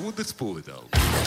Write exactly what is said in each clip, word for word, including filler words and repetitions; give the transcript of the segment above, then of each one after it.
Wunderspoortaal.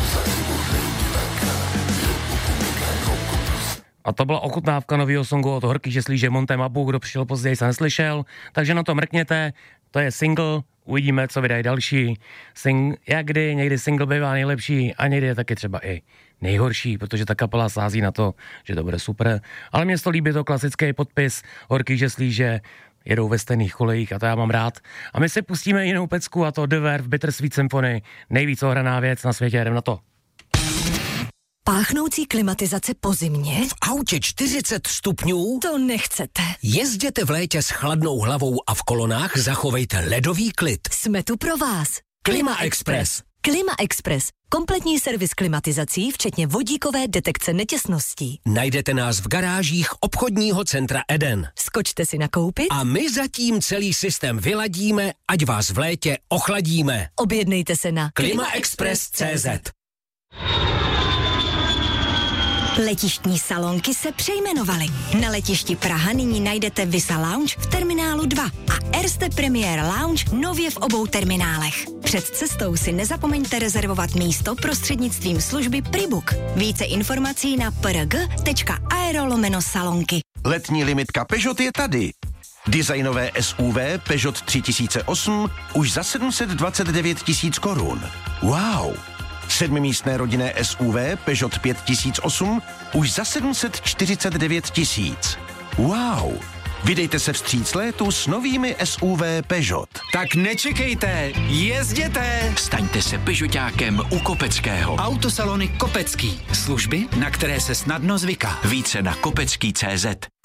A to byla ochutnávka nového songu od Horky Žeslíže Montem Abu, kdo přišel později se neslyšel, takže na to mrkněte, to je single, uvidíme, co vydají další. Sing, jak kdy, někdy single bývá nejlepší a někdy je taky třeba i nejhorší, protože ta kapela sází na to, že to bude super. Ale mně se to líbí, to klasický podpis Horky Žeslíže, jedou ve stejných kolejích a to já mám rád. A my si pustíme jinou pecku a to The Verve Bittersweet Symphony, nejvíc ohraná věc na světě, jdem na to. Páchnoucí klimatizace po zimě? V autě čtyřicet stupňů? To nechcete. Jezděte v létě s chladnou hlavou a v kolonách zachovejte ledový klid. Jsme tu pro vás. Klima Express. Klima Express. Kompletní servis klimatizací, včetně vodíkové detekce netěsností. Najdete nás v garážích obchodního centra Eden. Skočte si nakoupit a my zatím celý systém vyladíme, ať vás v létě ochladíme. Objednejte se na klima express tečka cé zet. Letištní salonky se přejmenovaly. Na letišti Praha nyní najdete Visa Lounge v terminálu dva a Erste Premier Lounge nově v obou terminálech. Před cestou si nezapomeňte rezervovat místo prostřednictvím služby Pribook. Více informací na prg tečka aero lomeno salonky. Letní limitka Peugeot je tady. Designové S U V Peugeot tři tisíce osm už za sedm set dvacet devět tisíc korun. Wow! Sedmimístné rodinné S U V Peugeot pět tisíc osm už za sedm set čtyřicet devět tisíc. Wow! Vydejte se vstříc létu s novými S U V Peugeot. Tak nečekejte, jezděte! Staňte se Peugeotákem u Kopeckého. Autosalony Kopecký. Služby, na které se snadno zvyká. Více na kopecký tečka cé zet.